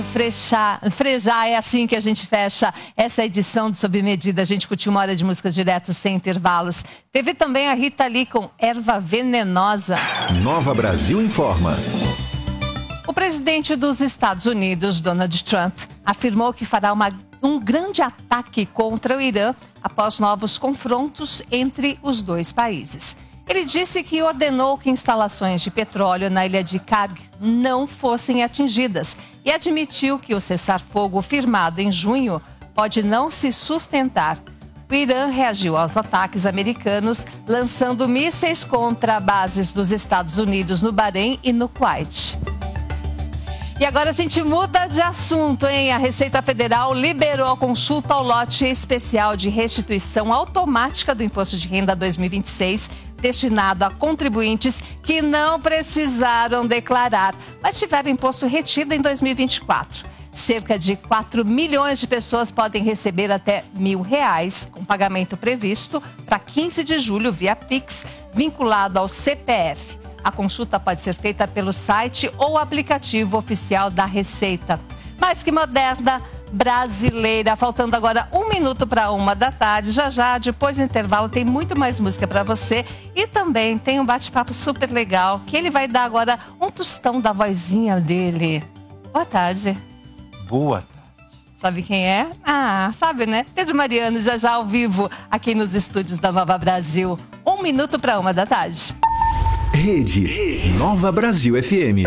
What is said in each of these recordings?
Frejar, é assim que a gente fecha essa edição do Sob Medida. A gente curtiu uma hora de música direto, sem intervalos. Teve também a Rita Lee com Erva Venenosa. Nova Brasil informa. O presidente dos Estados Unidos, Donald Trump, afirmou que fará um grande ataque contra o Irã após novos confrontos entre os dois países. Ele disse que ordenou que instalações de petróleo na ilha de Karg não fossem atingidas e admitiu que o cessar-fogo firmado em junho pode não se sustentar. O Irã reagiu aos ataques americanos, lançando mísseis contra bases dos Estados Unidos no Bahrein e no Kuwait. E agora a gente muda de assunto, hein? A Receita Federal liberou a consulta ao lote especial de restituição automática do Imposto de Renda 2026, destinado a contribuintes que não precisaram declarar, mas tiveram imposto retido em 2024. Cerca de 4 milhões de pessoas podem receber até R$1.000, com pagamento previsto para 15 de julho via Pix, vinculado ao CPF. A consulta pode ser feita pelo site ou aplicativo oficial da Receita. Mais que moderna, brasileira. Faltando agora 1 minuto para 13h. Já, depois do intervalo, tem muito mais música para você. E também tem um bate-papo super legal, que ele vai dar agora um tostão da vozinha dele. Boa tarde. Boa tarde. Sabe quem é? Ah, sabe, né? Pedro Mariano, já ao vivo, aqui nos estúdios da Nova Brasil. 1 minuto para 13h. Rede Nova Brasil FM.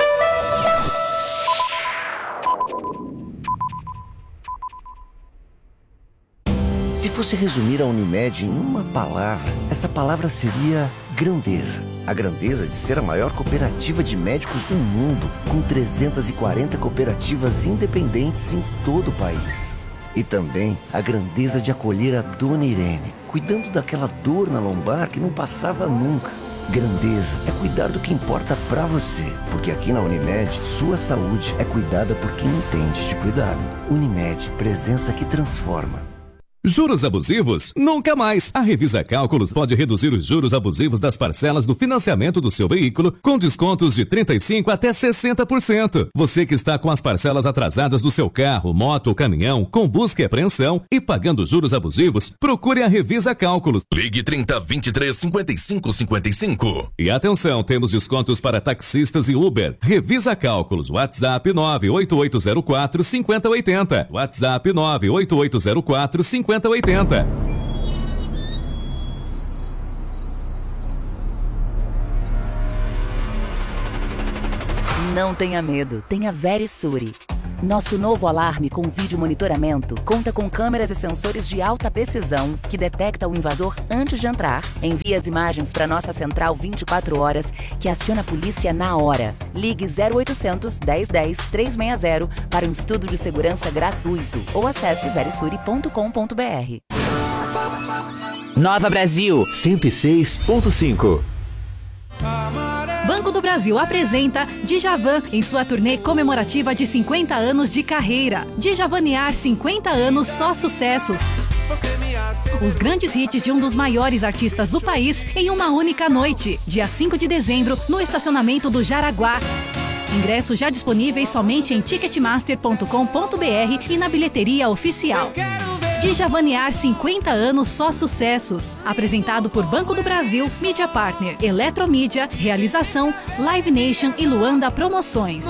Se fosse resumir a Unimed em uma palavra, essa palavra seria grandeza. A grandeza de ser a maior cooperativa de médicos do mundo, com 340 cooperativas independentes em todo o país. E também a grandeza de acolher a Dona Irene, cuidando daquela dor na lombar que não passava nunca. Grandeza é cuidar do que importa pra você, porque aqui na Unimed, sua saúde é cuidada por quem entende de cuidado. Unimed, presença que transforma. Juros abusivos? Nunca mais! A Revisa Cálculos pode reduzir os juros abusivos das parcelas do financiamento do seu veículo com descontos de 35% até 60%. Você que está com as parcelas atrasadas do seu carro, moto ou caminhão, com busca e apreensão e pagando juros abusivos, procure a Revisa Cálculos. Ligue 3023-5555. E atenção, temos descontos para taxistas e Uber. Revisa Cálculos. WhatsApp 98804-5080. WhatsApp 98804-5080. Não tenha medo, tenha Verisure. Nosso novo alarme com vídeo monitoramento conta com câmeras e sensores de alta precisão que detecta o invasor antes de entrar. Envia as imagens para nossa central 24 horas que aciona a polícia na hora. Ligue 0800 1010 360 para um estudo de segurança gratuito ou acesse verisure.com.br. Nova Brasil 106.5. Banco do Brasil apresenta Djavan em sua turnê comemorativa de 50 anos de carreira. Djavanear 50 anos, só sucessos. Os grandes hits de um dos maiores artistas do país em uma única noite. Dia 5 de dezembro, no estacionamento do Jaraguá. Ingressos já disponíveis somente em ticketmaster.com.br e na bilheteria oficial. Djavanear 50 anos, só sucessos. Apresentado por Banco do Brasil, Mídia Partner, Eletromídia, Realização, Live Nation e Luanda Promoções.